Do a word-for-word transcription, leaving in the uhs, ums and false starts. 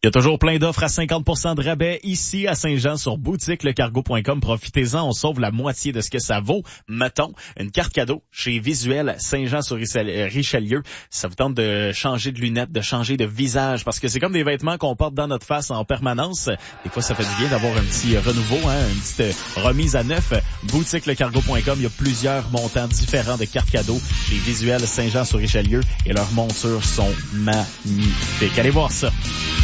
Il y a toujours plein d'offres à cinquante pour cent de rabais ici à Saint-Jean sur boutique le cargo point com. Profitez-en, on sauve la moitié de ce que ça vaut. Mettons, une carte cadeau chez Visuel Saint-Jean sur Richelieu. Ça vous tente de changer de lunettes, de changer de visage, parce que c'est comme des vêtements qu'on porte dans notre face en permanence. Des fois, ça fait du bien d'avoir un petit renouveau, hein, une petite remise à neuf. boutique le cargo point com, il y a plusieurs montants différents de cartes cadeaux chez Visuel Saint-Jean sur Richelieu et leurs montures sont magnifiques. Allez voir ça.